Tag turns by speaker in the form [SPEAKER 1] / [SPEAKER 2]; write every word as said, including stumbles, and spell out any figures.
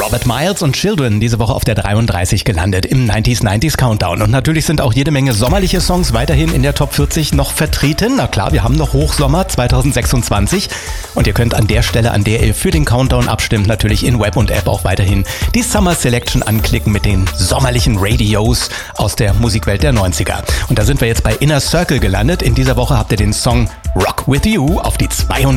[SPEAKER 1] Robert Miles und Children diese Woche auf der dreiunddreißig gelandet im neunziger neunziger Countdown. Und natürlich sind auch jede Menge sommerliche Songs weiterhin in der Top vierzig noch vertreten. Na klar, wir haben noch Hochsommer zweitausendsechsundzwanzig. Und ihr könnt an der Stelle, an der ihr für den Countdown abstimmt, natürlich in Web und App auch weiterhin die Summer Selection anklicken mit den sommerlichen Radios aus der Musikwelt der neunziger. Und da sind wir jetzt bei Inner Circle gelandet. In dieser Woche habt ihr den Song Rock With You auf die zweiunddreißig